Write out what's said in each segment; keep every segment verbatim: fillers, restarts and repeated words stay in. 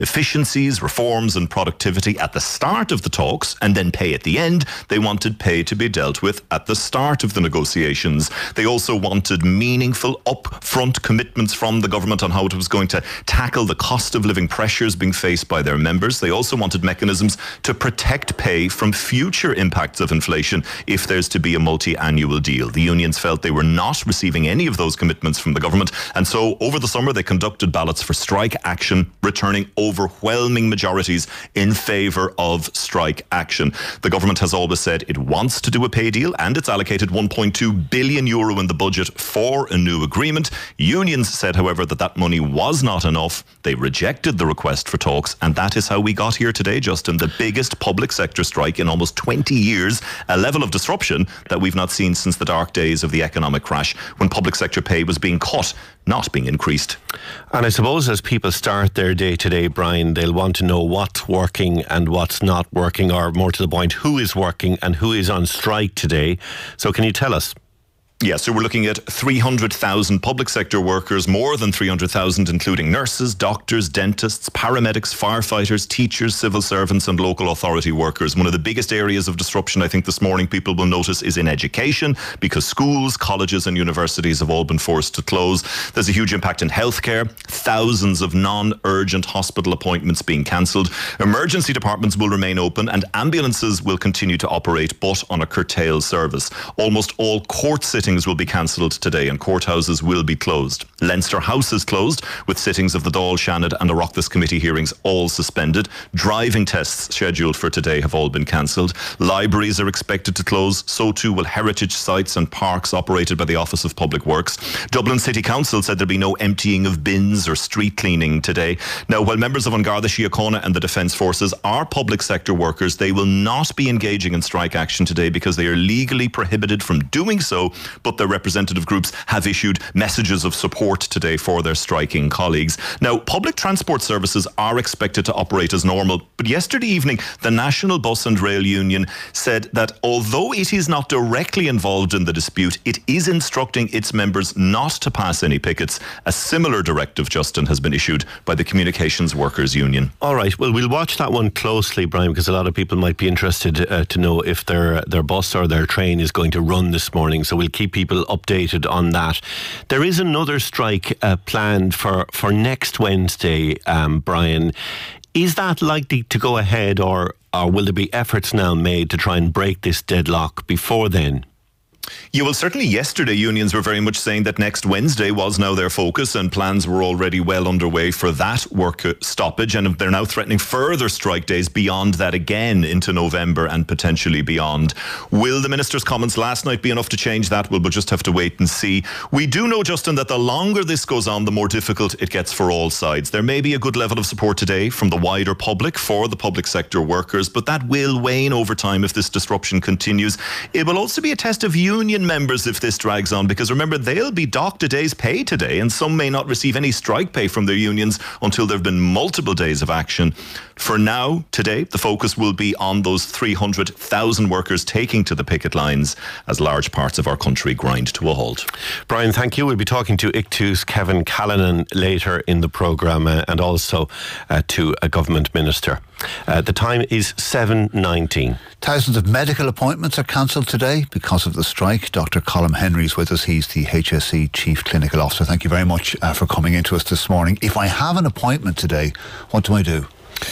efficiencies, reforms and productivity at the start of the talks and then pay at the end. They wanted pay to be dealt with at the start of the negotiations. They also wanted meaningful upfront commitments from the government on how it was going to tackle the cost of living pressures being faced by their members. They also wanted mechanisms to protect pay from future impacts of inflation if there's to be a multi-annual deal. The unions felt they were not receiving any of those commitments from the government, and so over the summer they conducted ballots for strike action, returning overwhelming majorities in favour of strike action. The government has always said it wants to do a pay deal, and it's allocated one point two billion euro in the budget for a new agreement. Unions said, however, that that money was not enough. They rejected the request for talks, and that is how we got here today, Justin. The biggest public sector strike in almost twenty years, a level of disruption that we've not seen since the dark days of the economic crash, when public sector pay was being cut, not being increased. And I suppose as people start their day today, Brian, they'll want to know what's working and what's not working, or more to the point, who is working and who is on strike today. So can you tell us? Yeah, so we're looking at three hundred thousand public sector workers, more than three hundred thousand, including nurses, doctors, dentists, paramedics, firefighters, teachers, civil servants and local authority workers. One of the biggest areas of disruption I think this morning people will notice is in education, because schools, colleges and universities have all been forced to close. There's a huge impact in healthcare, thousands of non-urgent hospital appointments being cancelled. Emergency departments will remain open and ambulances will continue to operate, but on a curtailed service. Almost all court sittings will be cancelled today and courthouses will be closed. Leinster House is closed, with sittings of the Dáil, Seanad and Oireachtas committee hearings all suspended. Driving tests scheduled for today have all been cancelled. Libraries are expected to close, so too will heritage sites and parks operated by the Office of Public Works. Dublin City Council said there'd be no emptying of bins or street cleaning today. Now, while members of An Garda Síochána and the Defence Forces are public sector workers, they will not be engaging in strike action today because they are legally prohibited from doing so, but their representative groups have issued messages of support today for their striking colleagues. Now, public transport services are expected to operate as normal, but yesterday evening, the National Bus and Rail Union said that although it is not directly involved in the dispute, it is instructing its members not to pass any pickets. A similar directive, Justin, has been issued by the Communications Workers Union. All right, well, we'll watch that one closely, Brian, because a lot of people might be interested uh, to know if their their bus or their train is going to run this morning, so we'll keep people updated on that. There is another strike uh, planned for, for next Wednesday, um, Brian. Is that likely to go ahead, or, or will there be efforts now made to try and break this deadlock before then? Yeah, well, certainly yesterday unions were very much saying that next Wednesday was now their focus, and plans were already well underway for that work stoppage, and they're now threatening further strike days beyond that again into November and potentially beyond. Will the Minister's comments last night be enough to change that? Well, we'll just have to wait and see. We do know, Justin, that the longer this goes on, the more difficult it gets for all sides. There may be a good level of support today from the wider public for the public sector workers, but that will wane over time if this disruption continues. It will also be a test of union members if this drags on, because remember, they'll be docked a day's pay today, and some may not receive any strike pay from their unions until there have been multiple days of action. For now, today, the focus will be on those three hundred thousand workers taking to the picket lines as large parts of our country grind to a halt. Brian, thank you. We'll be talking to I C T U's Kevin Callanan later in the programme, uh, and also uh, to a government minister. Uh, the time is seven nineteen. Thousands of medical appointments are cancelled today because of the strike. Doctor Colm Henry is with us. He's the H S E Chief Clinical Officer. Thank you very much uh, for coming into us this morning. If I have an appointment today, what do I do?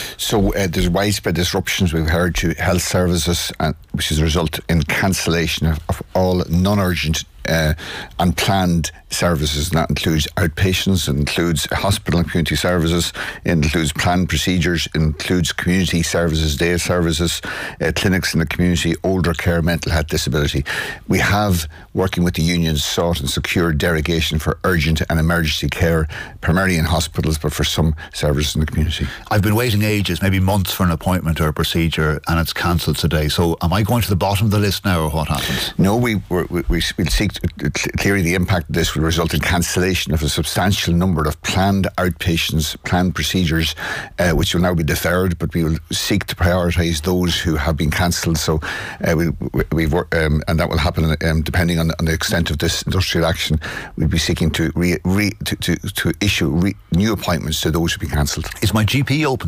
So uh, there's widespread disruptions we've heard to health services, uh, which has resulted in cancellation of, of all non-urgent uh, and planned services. And that includes outpatients, it includes hospital and community services, it includes planned procedures, it includes community services, day services, uh, clinics in the community, older care, mental health, disability. We have, working with the unions, sought and secured derogation for urgent and emergency care, primarily in hospitals, but for some services in the community. I've been waiting ages, maybe months, for an appointment or a procedure, and it's cancelled today. So am I going to the bottom of the list now, or what happens? No, we we we'll seek clearly the impact of this will result in cancellation of a substantial number of planned outpatients, planned procedures, uh, which will now be deferred, but we will seek to prioritise those who have been cancelled. So uh, we, we've um, and that will happen um, depending on, on the extent of this industrial action. We'll be seeking to re, re, to, to, to issue re, new appointments to those who've been cancelled. Is my G P open